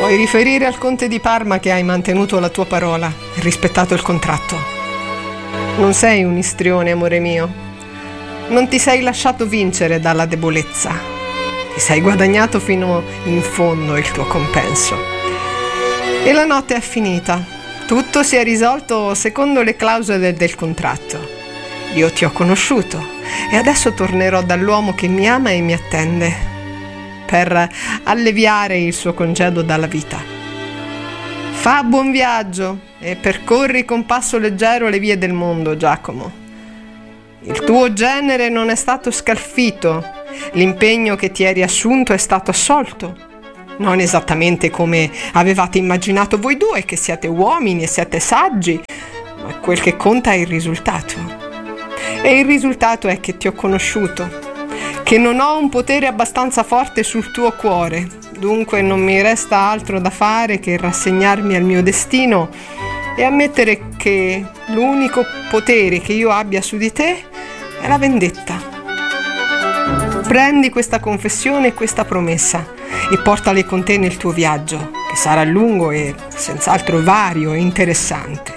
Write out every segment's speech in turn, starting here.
Puoi riferire al conte di Parma che hai mantenuto la tua parola e rispettato il contratto. Non sei un istrione, amore mio. Non ti sei lasciato vincere dalla debolezza. Ti sei guadagnato fino in fondo il tuo compenso. E la notte è finita. Tutto si è risolto secondo le clausole del contratto. Io ti ho conosciuto e adesso tornerò dall'uomo che mi ama e mi attende per alleviare il suo congedo dalla vita. Fa buon viaggio e percorri con passo leggero le vie del mondo, Giacomo. Il tuo genere non è stato scalfito, l'impegno che ti eri assunto è stato assolto. Non esattamente come avevate immaginato voi due, che siete uomini e siete saggi, ma quel che conta è il risultato. E il risultato è che ti ho conosciuto, che non ho un potere abbastanza forte sul tuo cuore, dunque non mi resta altro da fare che rassegnarmi al mio destino e ammettere che l'unico potere che io abbia su di te è la vendetta. Prendi questa confessione e questa promessa e portale con te nel tuo viaggio, che sarà lungo e senz'altro vario e interessante.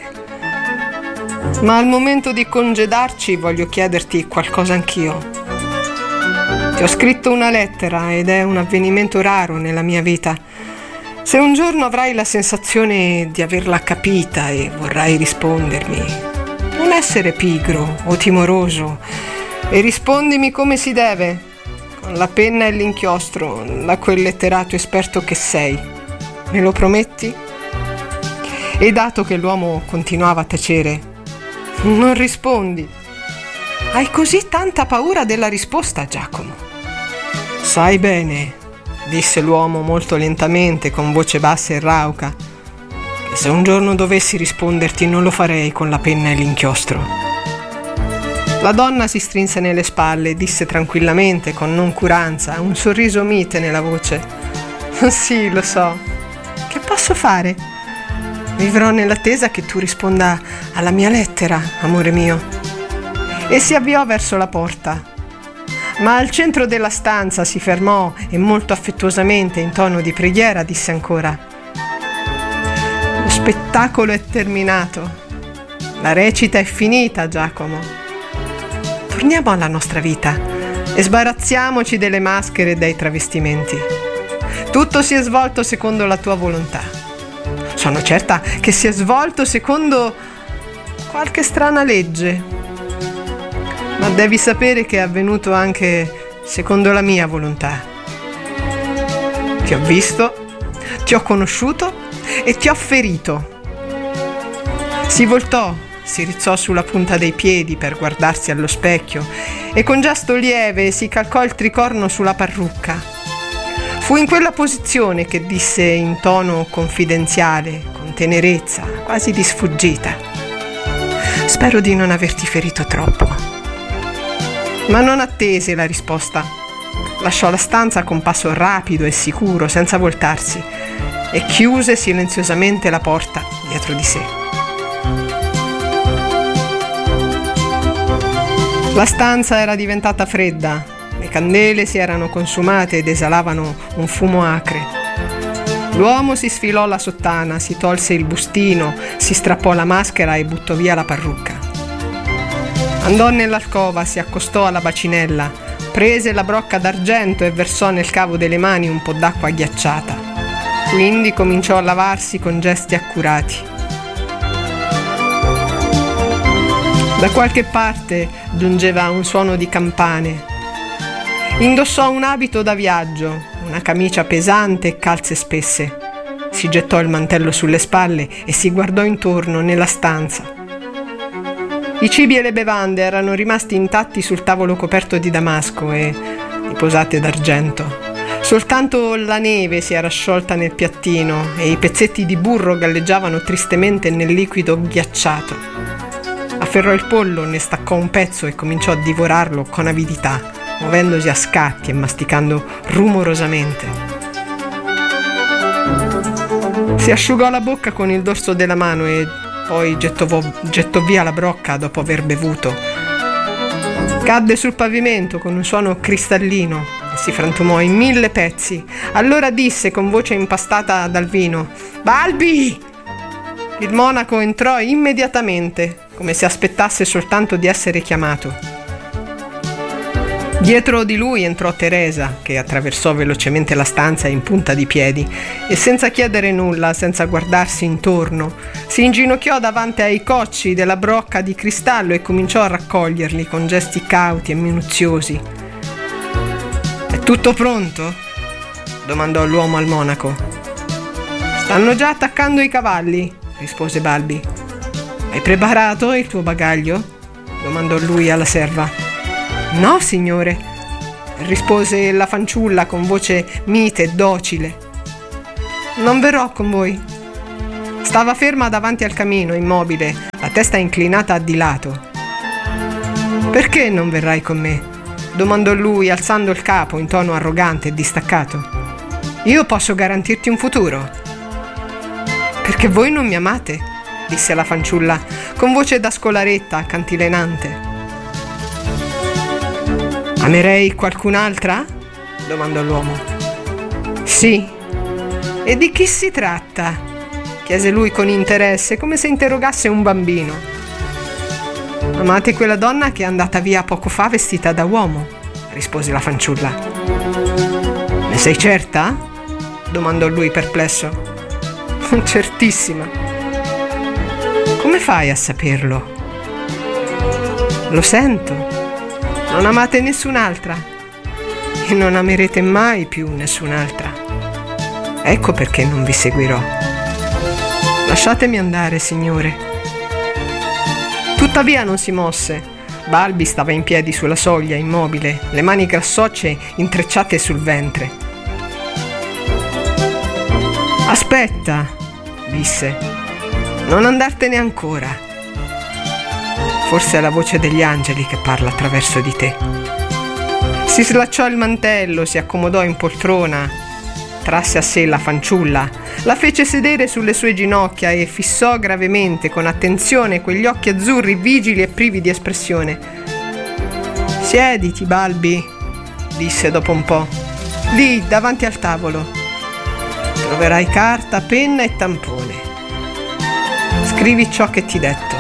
Ma al momento di congedarci voglio chiederti qualcosa anch'io. Ti ho scritto una lettera ed è un avvenimento raro nella mia vita. Se un giorno avrai la sensazione di averla capita e vorrai rispondermi, non essere pigro o timoroso e rispondimi come si deve, con la penna e l'inchiostro, da quel letterato esperto che sei. Me lo prometti? E dato che l'uomo continuava a tacere, non rispondi. Hai così tanta paura della risposta, Giacomo? Sai bene, disse l'uomo molto lentamente, con voce bassa e rauca, che se un giorno dovessi risponderti non lo farei con la penna e l'inchiostro. La donna si strinse nelle spalle e disse tranquillamente, con noncuranza, un sorriso mite nella voce: sì, lo so. Che posso fare? Vivrò nell'attesa che tu risponda alla mia lettera, amore mio. E si avviò verso la porta. Ma al centro della stanza si fermò e molto affettuosamente, in tono di preghiera, disse ancora: lo spettacolo è terminato. La recita è finita, Giacomo. Torniamo alla nostra vita e sbarazziamoci delle maschere e dei travestimenti. Tutto si è svolto secondo la tua volontà. Sono certa che si è svolto secondo qualche strana legge. Ma devi sapere che è avvenuto anche secondo la mia volontà. Ti ho visto, ti ho conosciuto e ti ho ferito. Si voltò, si rizzò sulla punta dei piedi per guardarsi allo specchio e con gesto lieve si calcò il tricorno sulla parrucca. Fu in quella posizione che disse in tono confidenziale, con tenerezza, quasi di sfuggita: spero di non averti ferito troppo. Ma non attese la risposta. Lasciò la stanza con passo rapido e sicuro, senza voltarsi, e chiuse silenziosamente la porta dietro di sé. La stanza era diventata fredda, le candele si erano consumate ed esalavano un fumo acre. L'uomo si sfilò la sottana, si tolse il bustino, si strappò la maschera e buttò via la parrucca. Andò nell'alcova, si accostò alla bacinella, prese la brocca d'argento e versò nel cavo delle mani un po' d'acqua ghiacciata. Quindi cominciò a lavarsi con gesti accurati. Da qualche parte giungeva un suono di campane. Indossò un abito da viaggio, una camicia pesante e calze spesse. Si gettò il mantello sulle spalle e si guardò intorno nella stanza. I cibi e le bevande erano rimasti intatti sul tavolo coperto di damasco e di posate d'argento. Soltanto la neve si era sciolta nel piattino e i pezzetti di burro galleggiavano tristemente nel liquido ghiacciato. Afferrò il pollo, ne staccò un pezzo e cominciò a divorarlo con avidità, muovendosi a scatti e masticando rumorosamente. Si asciugò la bocca con il dorso della mano e poi gettò via la brocca dopo aver bevuto. Cadde sul pavimento con un suono cristallino e si frantumò in 1000 pezzi. Allora disse con voce impastata dal vino: «Balbi!» Il monaco entrò immediatamente, come se aspettasse soltanto di essere chiamato. Dietro di lui entrò Teresa, che attraversò velocemente la stanza in punta di piedi e senza chiedere nulla, senza guardarsi intorno, si inginocchiò davanti ai cocci della brocca di cristallo e cominciò a raccoglierli con gesti cauti e minuziosi. «È tutto pronto?» domandò l'uomo al monaco. «Stanno già attaccando i cavalli», rispose Balbi. «Hai preparato il tuo bagaglio?» domandò lui alla serva. «No, signore», rispose la fanciulla con voce mite e docile. «Non verrò con voi». Stava ferma davanti al camino, immobile, la testa inclinata di lato. «Perché non verrai con me?» domandò lui, alzando il capo in tono arrogante e distaccato. «Io posso garantirti un futuro». «Perché voi non mi amate?» disse la fanciulla, con voce da scolaretta, cantilenante. «Amerei qualcun'altra?» domandò l'uomo. «Sì». «E di chi si tratta?» chiese lui con interesse, come se interrogasse un bambino. «Amate quella donna che è andata via poco fa vestita da uomo?» rispose la fanciulla. «Ne sei certa?» domandò lui perplesso. «Certissima». «Come fai a saperlo?» «Lo sento. Non amate nessun'altra e non amerete mai più nessun'altra. Ecco perché non vi seguirò. Lasciatemi andare, signore». Tuttavia non si mosse. Balbi stava in piedi sulla soglia, immobile, le mani grassocce intrecciate sul ventre. «Aspetta», disse, «non andartene ancora. Forse è la voce degli angeli che parla attraverso di te». Si slacciò il mantello, si accomodò in poltrona, trasse a sé la fanciulla, la fece sedere sulle sue ginocchia e fissò gravemente, con attenzione, quegli occhi azzurri vigili e privi di espressione. «Siediti, Balbi», disse dopo un po', «lì, davanti al tavolo. Troverai carta, penna e tampone. Scrivi ciò che ti detto».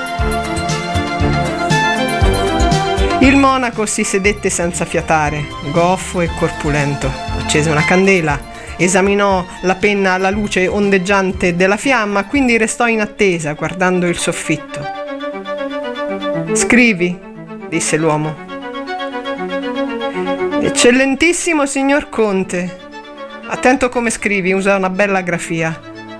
Il monaco si sedette senza fiatare, goffo e corpulento. Accese una candela, esaminò la penna alla luce ondeggiante della fiamma, quindi restò in attesa, guardando il soffitto. «Scrivi», disse l'uomo. «Eccellentissimo signor Conte, attento come scrivi, usa una bella grafia.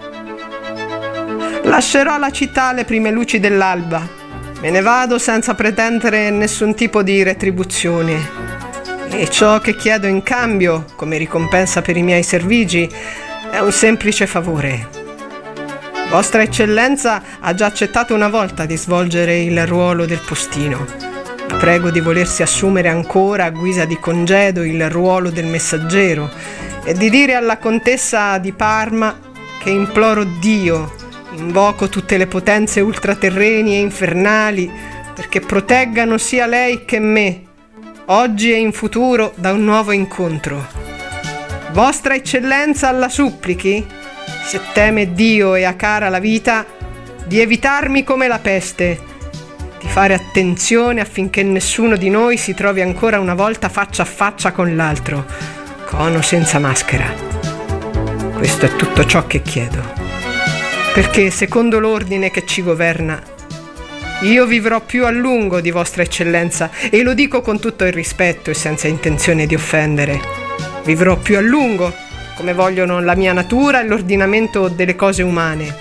Lascerò la città alle prime luci dell'alba. Me ne vado senza pretendere nessun tipo di retribuzione e ciò che chiedo in cambio, come ricompensa per i miei servigi, è un semplice favore. Vostra Eccellenza ha già accettato una volta di svolgere il ruolo del postino. La prego di volersi assumere ancora a guisa di congedo il ruolo del messaggero e di dire alla contessa di Parma che imploro Dio, invoco tutte le potenze ultraterreni e infernali perché proteggano sia lei che me, oggi e in futuro, da un nuovo incontro. Vostra Eccellenza la supplichi, se teme Dio e ha cara la vita, di evitarmi come la peste, di fare attenzione affinché nessuno di noi si trovi ancora una volta faccia a faccia con l'altro, con o senza maschera. Questo è tutto ciò che chiedo. Perché, secondo l'ordine che ci governa, io vivrò più a lungo di Vostra Eccellenza, e lo dico con tutto il rispetto e senza intenzione di offendere. Vivrò più a lungo, come vogliono la mia natura e l'ordinamento delle cose umane.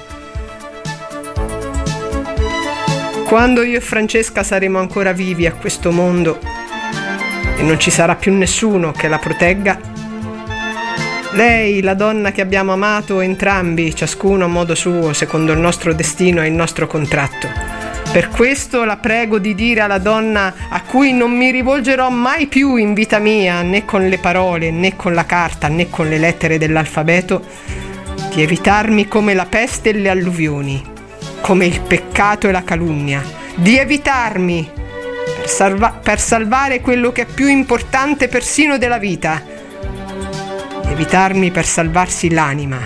Quando io e Francesca saremo ancora vivi a questo mondo e non ci sarà più nessuno che la protegga, lei, la donna che abbiamo amato entrambi, ciascuno a modo suo, secondo il nostro destino e il nostro contratto. Per questo la prego di dire alla donna a cui non mi rivolgerò mai più in vita mia, né con le parole, né con la carta, né con le lettere dell'alfabeto, di evitarmi come la peste e le alluvioni, come il peccato e la calunnia, di evitarmi, per salvare quello che è più importante persino della vita, evitarmi per salvarsi l'anima.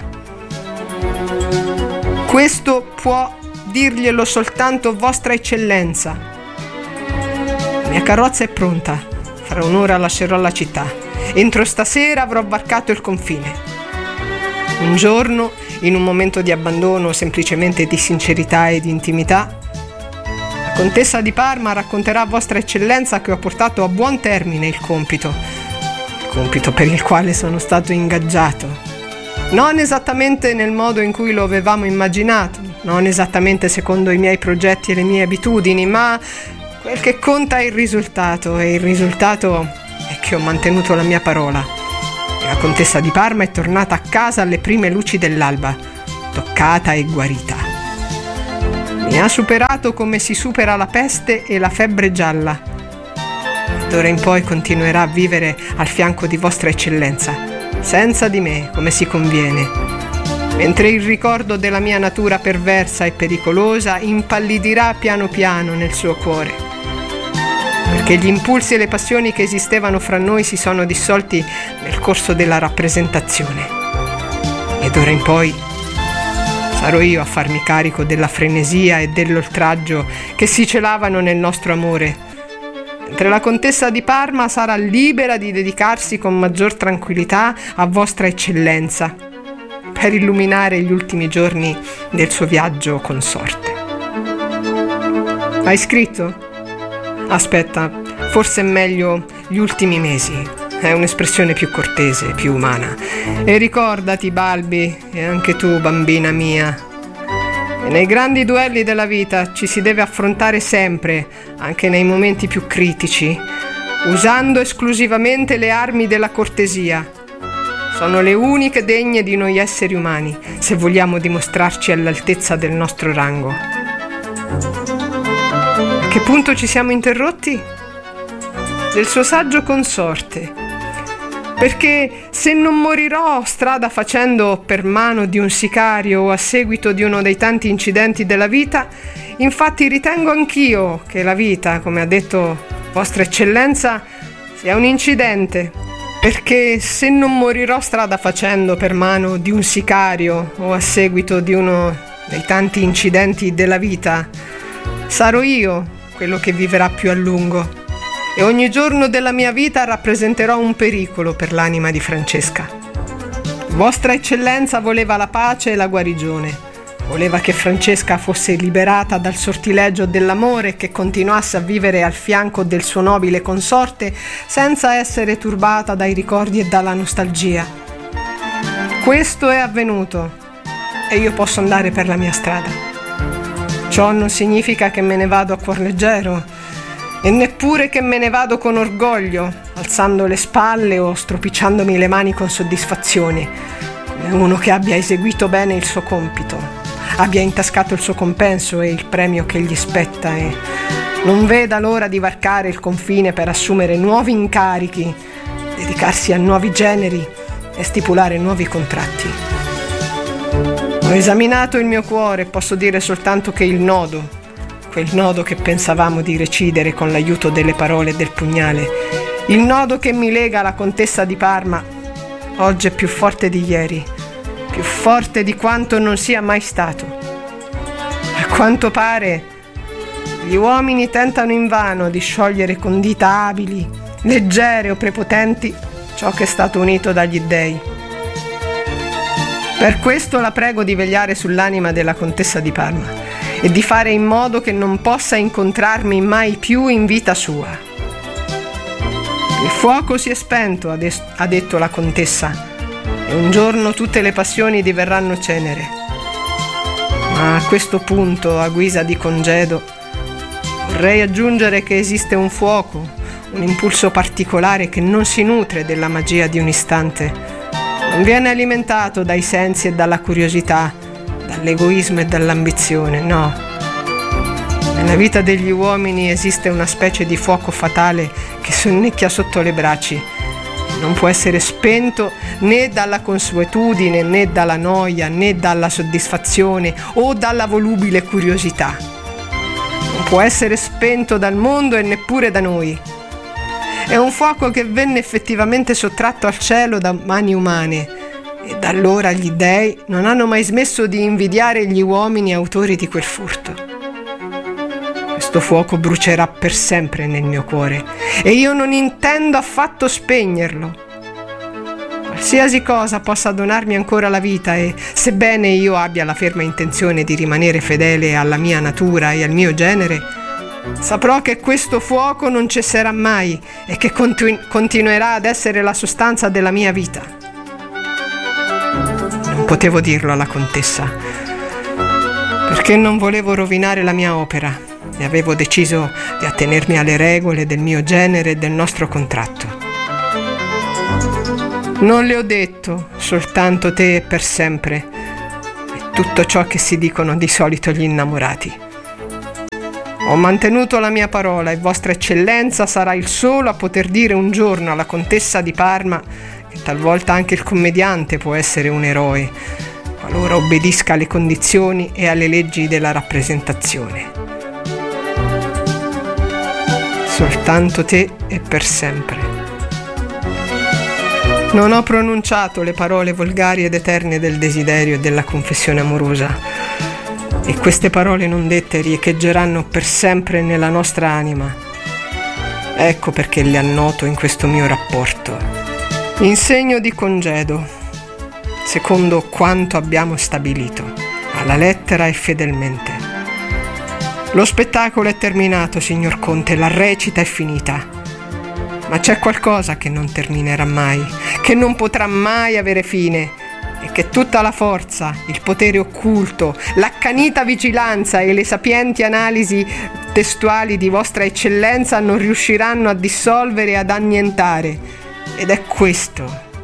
Questo può dirglielo soltanto Vostra Eccellenza. La mia carrozza è pronta, fra un'ora lascerò la città. Entro stasera avrò varcato il confine. Un giorno, in un momento di abbandono, semplicemente di sincerità e di intimità, la contessa di Parma racconterà a Vostra Eccellenza che ho portato a buon termine il compito per il quale sono stato ingaggiato. Non esattamente nel modo in cui lo avevamo immaginato, non esattamente secondo i miei progetti e le mie abitudini, ma quel che conta è il risultato, e il risultato è che ho mantenuto la mia parola. La contessa di Parma è tornata a casa alle prime luci dell'alba, toccata e guarita. Mi ha superato come si supera la peste e la febbre gialla. D'ora in poi continuerà a vivere al fianco di Vostra Eccellenza, senza di me, come si conviene, mentre il ricordo della mia natura perversa e pericolosa impallidirà piano piano nel suo cuore, perché gli impulsi e le passioni che esistevano fra noi si sono dissolti nel corso della rappresentazione. E d'ora in poi sarò io a farmi carico della frenesia e dell'oltraggio che si celavano nel nostro amore, mentre la contessa di Parma sarà libera di dedicarsi con maggior tranquillità a Vostra Eccellenza per illuminare gli ultimi giorni del suo viaggio consorte. Hai scritto? Aspetta, forse è meglio gli ultimi mesi. È un'espressione più cortese, più umana. E ricordati, Balbi, e anche tu, bambina mia, e nei grandi duelli della vita ci si deve affrontare sempre, anche nei momenti più critici, usando esclusivamente le armi della cortesia. Sono le uniche degne di noi esseri umani, se vogliamo dimostrarci all'altezza del nostro rango. A che punto ci siamo interrotti? Del suo saggio consorte. Perché se non morirò strada facendo per mano di un sicario o a seguito di uno dei tanti incidenti della vita, infatti ritengo anch'io che la vita, come ha detto Vostra Eccellenza, sia un incidente. Perché se non morirò strada facendo per mano di un sicario o a seguito di uno dei tanti incidenti della vita, sarò io quello che viverà più a lungo. E ogni giorno della mia vita rappresenterò un pericolo per l'anima di Francesca. Vostra Eccellenza voleva la pace e la guarigione. Voleva che Francesca fosse liberata dal sortileggio dell'amore e che continuasse a vivere al fianco del suo nobile consorte senza essere turbata dai ricordi e dalla nostalgia. Questo è avvenuto e io posso andare per la mia strada. Ciò non significa che me ne vado a cuor leggero, e neppure che me ne vado con orgoglio, alzando le spalle o stropicciandomi le mani con soddisfazione, come uno che abbia eseguito bene il suo compito, abbia intascato il suo compenso e il premio che gli spetta e non veda l'ora di varcare il confine per assumere nuovi incarichi, dedicarsi a nuovi generi e stipulare nuovi contratti. Ho esaminato il mio cuore e posso dire soltanto che quel nodo che pensavamo di recidere con l'aiuto delle parole e del pugnale, il nodo che mi lega alla contessa di Parma, oggi è più forte di ieri, più forte di quanto non sia mai stato. A quanto pare, gli uomini tentano invano di sciogliere con dita abili, leggere o prepotenti ciò che è stato unito dagli dèi. Per questo la prego di vegliare sull'anima della contessa di Parma e di fare in modo che non possa incontrarmi mai più in vita sua. Il fuoco si è spento, ha detto la contessa, e un giorno tutte le passioni diverranno cenere. Ma a questo punto, a guisa di congedo, vorrei aggiungere che esiste un fuoco, un impulso particolare che non si nutre della magia di un istante, non viene alimentato dai sensi e dalla curiosità, dall'egoismo e dall'ambizione, no. Nella vita degli uomini esiste una specie di fuoco fatale che sonnecchia sotto le braci. Non può essere spento né dalla consuetudine, né dalla noia, né dalla soddisfazione o dalla volubile curiosità. Non può essere spento dal mondo e neppure da noi. È un fuoco che venne effettivamente sottratto al cielo da mani umane, e da allora gli dèi non hanno mai smesso di invidiare gli uomini autori di quel furto. Questo fuoco brucerà per sempre nel mio cuore e io non intendo affatto spegnerlo. Qualsiasi cosa possa donarmi ancora la vita e, sebbene io abbia la ferma intenzione di rimanere fedele alla mia natura e al mio genere, saprò che questo fuoco non cesserà mai e che continuerà ad essere la sostanza della mia vita. Non potevo dirlo alla contessa, perché non volevo rovinare la mia opera e avevo deciso di attenermi alle regole del mio genere e del nostro contratto. Non le ho detto soltanto te e per sempre, e tutto ciò che si dicono di solito gli innamorati. Ho mantenuto la mia parola e Vostra Eccellenza sarà il solo a poter dire un giorno alla contessa di Parma che talvolta anche il commediante può essere un eroe, qualora obbedisca alle condizioni e alle leggi della rappresentazione. Soltanto te e per sempre. Non ho pronunciato le parole volgari ed eterne del desiderio e della confessione amorosa, e queste parole non dette riecheggeranno per sempre nella nostra anima. Ecco perché le annoto in questo mio rapporto, in segno di congedo, secondo quanto abbiamo stabilito, alla lettera e fedelmente. Lo spettacolo è terminato, signor Conte, la recita è finita. Ma c'è qualcosa che non terminerà mai, che non potrà mai avere fine, e che tutta la forza, il potere occulto, l'accanita vigilanza e le sapienti analisi testuali di Vostra Eccellenza non riusciranno a dissolvere e ad annientare. Ed è questo: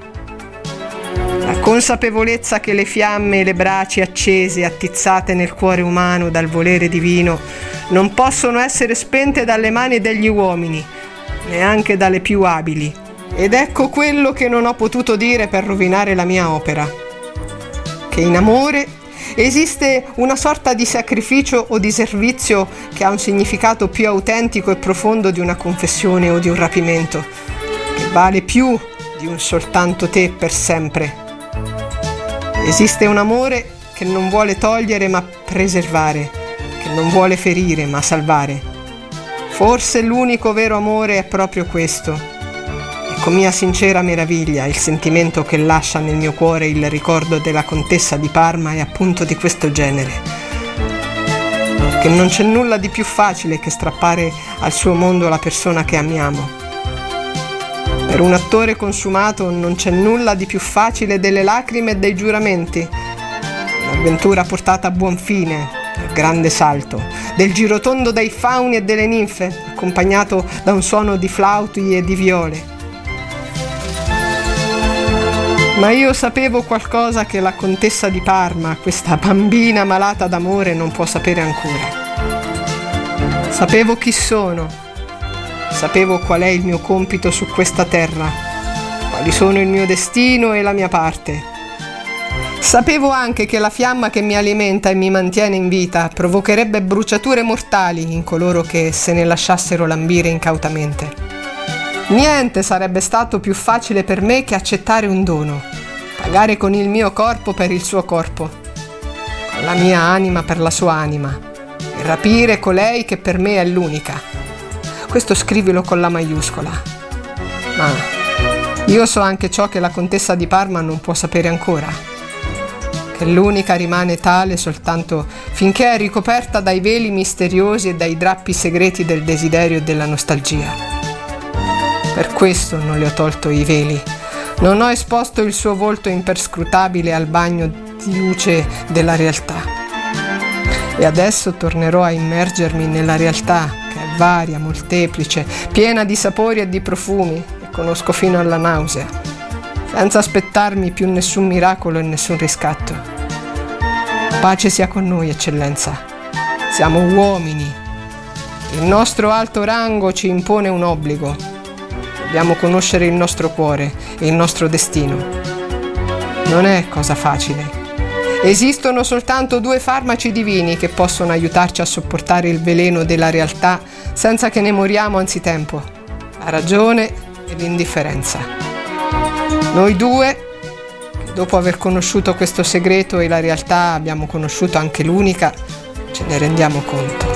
la consapevolezza che le fiamme e le braci accese e attizzate nel cuore umano dal volere divino non possono essere spente dalle mani degli uomini, neanche dalle più abili. Ed ecco quello che non ho potuto dire per rovinare la mia opera: che in amore esiste una sorta di sacrificio o di servizio che ha un significato più autentico e profondo di una confessione o di un rapimento, che vale più di un soltanto te per sempre. Esiste un amore che non vuole togliere ma preservare, che non vuole ferire ma salvare. Forse l'unico vero amore è proprio questo, e con mia sincera meraviglia il sentimento che lascia nel mio cuore il ricordo della contessa di Parma è appunto di questo genere, che non c'è nulla di più facile che strappare al suo mondo la persona che amiamo. Per un attore consumato non c'è nulla di più facile delle lacrime e dei giuramenti, un'avventura portata a buon fine, il grande salto, del girotondo dei fauni e delle ninfe, accompagnato da un suono di flauti e di viole. Ma io sapevo qualcosa che la contessa di Parma, questa bambina malata d'amore, non può sapere ancora. Sapevo chi sono, sapevo qual è il mio compito su questa terra, quali sono il mio destino e la mia parte. Sapevo anche che la fiamma che mi alimenta e mi mantiene in vita provocherebbe bruciature mortali in coloro che se ne lasciassero lambire incautamente. Niente sarebbe stato più facile per me che accettare un dono, pagare con il mio corpo per il suo corpo, con la mia anima per la sua anima, e rapire colei che per me è l'unica. Questo scrivilo con la maiuscola. Ma io so anche ciò che la contessa di Parma non può sapere ancora, che l'unica rimane tale soltanto finché è ricoperta dai veli misteriosi e dai drappi segreti del desiderio e della nostalgia. Per questo non le ho tolto i veli, non ho esposto il suo volto imperscrutabile al bagno di luce della realtà. E adesso tornerò a immergermi nella realtà, che è varia, molteplice, piena di sapori e di profumi, e conosco fino alla nausea, senza aspettarmi più nessun miracolo e nessun riscatto. Pace sia con noi, Eccellenza. Siamo uomini. Il nostro alto rango ci impone un obbligo. Dobbiamo conoscere il nostro cuore e il nostro destino. Non è cosa facile. Esistono soltanto 2 farmaci divini che possono aiutarci a sopportare il veleno della realtà senza che ne moriamo anzitempo: la ragione e l'indifferenza. Noi 2, che dopo aver conosciuto questo segreto e la realtà abbiamo conosciuto anche l'unica, ce ne rendiamo conto.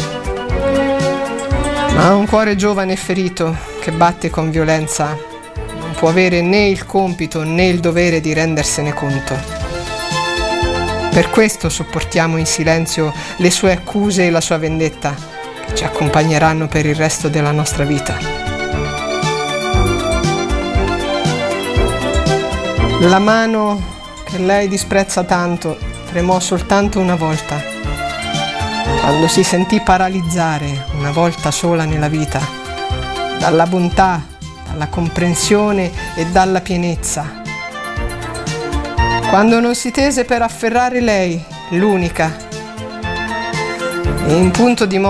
Ma un cuore giovane e ferito che batte con violenza non può avere né il compito né il dovere di rendersene conto. Per questo sopportiamo in silenzio le sue accuse e la sua vendetta, che ci accompagneranno per il resto della nostra vita. La mano che lei disprezza tanto tremò soltanto una volta, quando si sentì paralizzare una volta sola nella vita dalla bontà, dalla comprensione e dalla pienezza. Quando non si tese per afferrare lei, l'unica, e in punto di morte